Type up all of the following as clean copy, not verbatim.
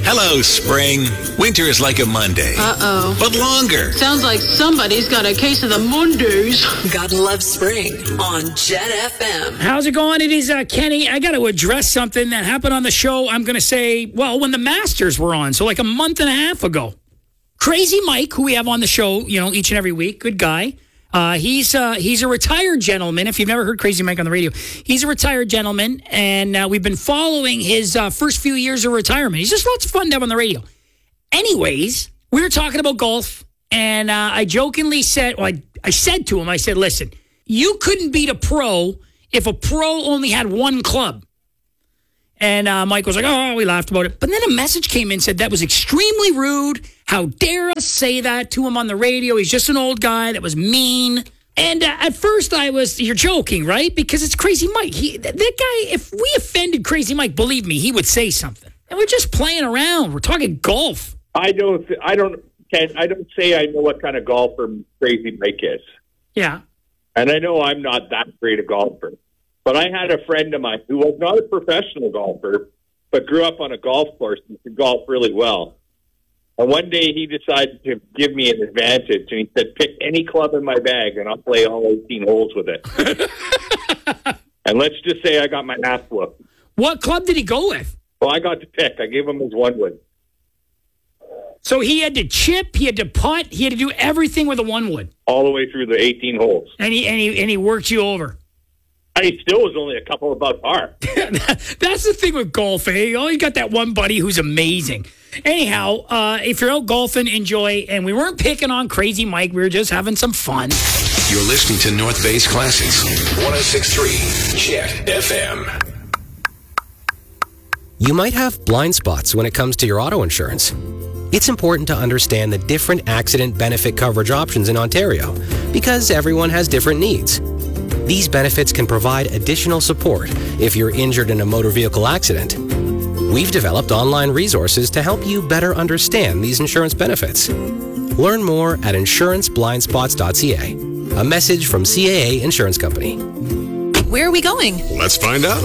Hello, spring. Winter is like a Monday. Uh-oh. But longer. Sounds like somebody's got a case of the Mondays. God loves spring on Jet FM. How's it going? It is Kenny. I got to address something that happened on the show. I'm going to say, well, when the Masters were on, so like a month and a half ago. Crazy Mike, who we have on the show, each and every week, good guy. He's a retired gentleman. If you've never heard Crazy Mike on the radio, he's a retired gentleman, and we've been following his first few years of retirement. He's just lots of fun to have on the radio. Anyways, we were talking about golf, and I jokingly said, I said to him, I said, listen, you couldn't beat a pro if a pro only had one club. And Mike was like, oh, we laughed about it. But then a message came in and said that was extremely rude. How dare us say that to him on the radio? He's just an old guy that was mean. And at first you're joking, right? Because it's Crazy Mike. That guy, if we offended Crazy Mike, believe me, he would say something. And we're just playing around. We're talking golf. I don't say I know what kind of golfer Crazy Mike is. Yeah. And I know I'm not that great a golfer. But I had a friend of mine who was not a professional golfer, but grew up on a golf course and could golf really well. And one day he decided to give me an advantage, and he said, pick any club in my bag, and I'll play all 18 holes with it. And let's just say I got my ass whooped. What club did he go with? Well, I got to pick. I gave him his one wood. So he had to chip, he had to putt, he had to do everything with a one wood. All the way through the 18 holes. And he worked you over. He still was only a couple above par. That's the thing with golf, eh? Oh, you got that one buddy who's amazing. Anyhow, if you're out golfing, enjoy. And we weren't picking on Crazy Mike. We were just having some fun. You're listening to North Bay's Classics. 106.3 Jet FM. You might have blind spots when it comes to your auto insurance. It's important to understand the different accident benefit coverage options in Ontario because everyone has different needs. These benefits can provide additional support if you're injured in a motor vehicle accident. We've developed online resources to help you better understand these insurance benefits. Learn more at insuranceblindspots.ca. A message from CAA Insurance Company. Where are we going? Let's find out.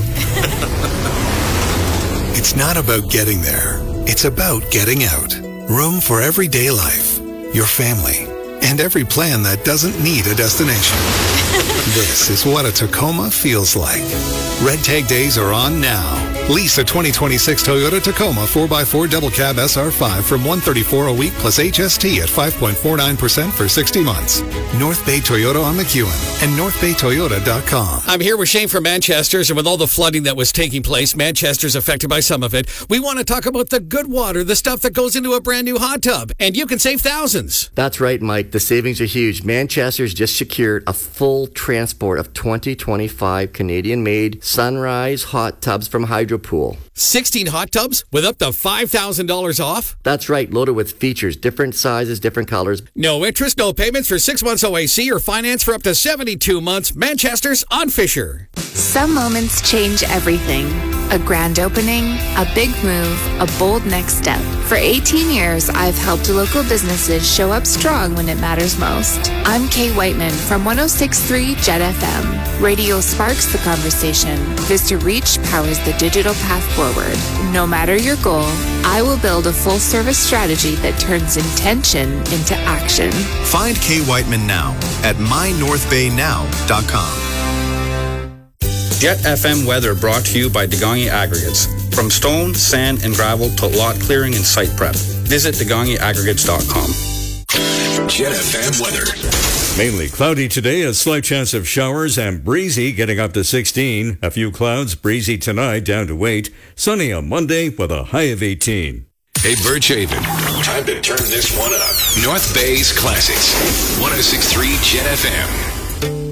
It's not about getting there. It's about getting out. Room for everyday life, your family, and every plan that doesn't need a destination. This is what a Tacoma feels like. Red Tag Days are on now. Lease a 2026 Toyota Tacoma 4x4 Double Cab SR5 from $134 a week plus HST at 5.49% for 60 months. North Bay Toyota on McEwen and northbaytoyota.com. I'm here with Shane from Manchester's, and with all the flooding that was taking place, Manchester's affected by some of it. We want to talk about the good water, the stuff that goes into a brand new hot tub, and you can save thousands. That's right, Mike. The savings are huge. Manchester's just secured a full transport of 2025 Canadian-made Sunrise hot tubs from Hydro Pool. 16 hot tubs with up to $5,000 off? That's right, loaded with features, different sizes, different colors. No interest, no payments for 6 months OAC or finance for up to 72 months. Manchester's on Fisher. Some moments change everything. A grand opening, a big move, a bold next step. For 18 years, I've helped local businesses show up strong when it matters most. I'm Kay Whiteman from 106.3 Jet FM. Radio sparks the conversation. Vista Reach powers the digital path forward. No matter your goal, I will build a full-service strategy that turns intention into action. Find Kay Whiteman now at mynorthbaynow.com. Jet FM weather brought to you by Degongi Aggregates. From stone, sand, and gravel to lot clearing and site prep. Visit DegongiAggregates.com. Jet FM weather. Mainly cloudy today, a slight chance of showers and breezy getting up to 16. A few clouds, breezy tonight down to 8. Sunny on Monday with a high of 18. Hey, Birchaven. Time to turn this one up. North Bay's Classics. 106.3 Jet FM.